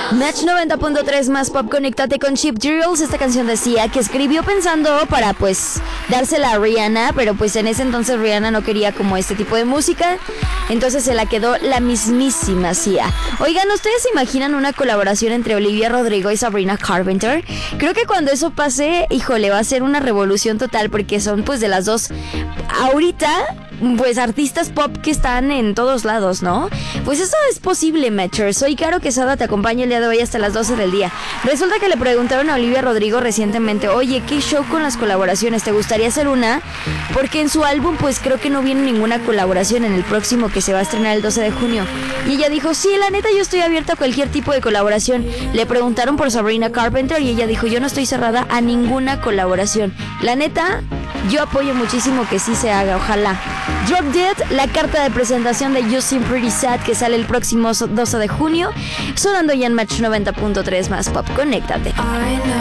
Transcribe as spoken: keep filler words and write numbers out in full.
Match noventa punto tres más pop, conéctate con Cheap Drills. Esta canción decía que escribió pensando para pues dársela a Rihanna, pero pues en ese entonces Rihanna no quería como este tipo de música, entonces se la quedó la mismísima Sia. Oigan, ¿ustedes se imaginan una colaboración entre Olivia Rodrigo y Sabrina Carpenter? Creo que cuando eso pase, híjole, va a ser una revolución total, porque son pues de las dos ahorita pues artistas pop que están en todos lados, ¿no? Pues eso es posible, Matcher. Soy Caro Quesada, te acompaño el día de hoy hasta las doce del día. Resulta que le preguntaron a Olivia Rodrigo recientemente, oye, ¿qué show con las colaboraciones? ¿Te gustaría hacer una? Porque en su álbum pues creo que no viene ninguna colaboración en el próximo que se va a estrenar el doce de junio. Y ella dijo, sí, la neta yo estoy abierta a cualquier tipo de colaboración. Le preguntaron por Sabrina Carpenter y ella dijo, yo no estoy cerrada a ninguna colaboración. La neta, yo apoyo muchísimo que sí se haga, ojalá. Drop Dead, la carta de presentación de You Seem Pretty Sad, que sale el próximo doce de junio, sonando ya en Match noventa punto tres más pop, conéctate.